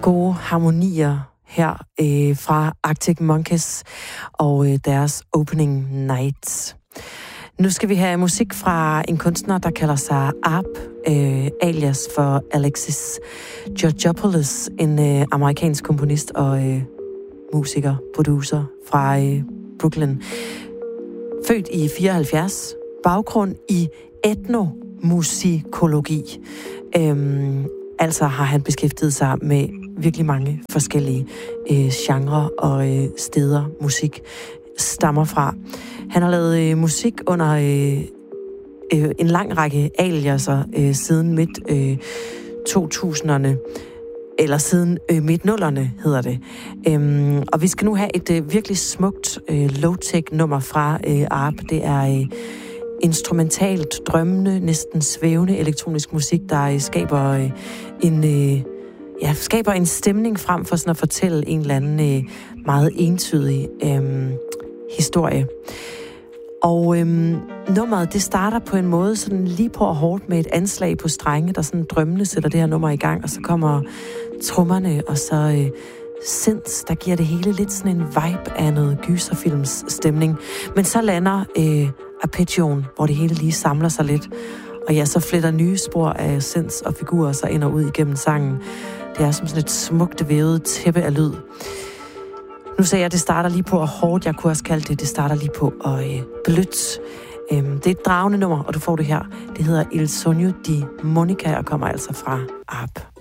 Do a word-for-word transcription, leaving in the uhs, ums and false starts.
gode harmonier her øh, fra Arctic Monkeys og øh, deres Opening Nights. Nu skal vi have musik fra en kunstner, der kalder sig Arp, øh, alias for Alexis Georgopoulos, en øh, amerikansk komponist og øh, musiker, producer fra øh, Brooklyn. Født i fireoghalvfjerds, baggrund i etnomusikologi. Øhm, altså har han beskæftiget sig med virkelig mange forskellige øh, genrer og øh, steder, musik stammer fra. Han har lavet øh, musik under øh, øh, en lang række aliaser øh, siden midt øh, to tusinderne, eller siden øh, midt-nullerne hedder det. Øhm, og vi skal nu have et øh, virkelig smukt øh, low-tech nummer fra øh, Arp. Det er øh, instrumentalt, drømmende, næsten svævende elektronisk musik, der øh, skaber øh, en øh, ja, skaber en stemning frem for sådan at fortælle en eller anden øh, meget entydig øh, historie. Og øhm, nummeret, det starter på en måde sådan lige på og hårdt med et anslag på strenge, der sådan drømmende sætter det her nummer i gang, og så kommer trommerne, og så øh, synths, der giver det hele lidt sådan en vibe af noget gyserfilms stemning. Men så lander øh, arpeggioen, hvor det hele lige samler sig lidt, og ja, så fletter nye spor af synths og figurer sig ind og ud igennem sangen. Det er som sådan et smukt vævet tæppe af lyd. Nu sagde jeg, at det starter lige på og hårdt. Jeg kunne også kalde det, det starter lige på og øh, blødt. Øhm, det er et dragende nummer, og du får det her. Det hedder Il Sogno di Monica og kommer altså fra Arp.